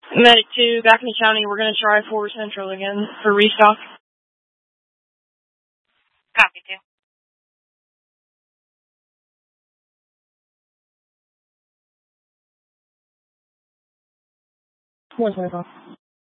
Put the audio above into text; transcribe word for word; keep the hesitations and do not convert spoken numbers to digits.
Medic two, Gaffney County, we're going to try four Central again for restock. Copy, two. One twenty-five.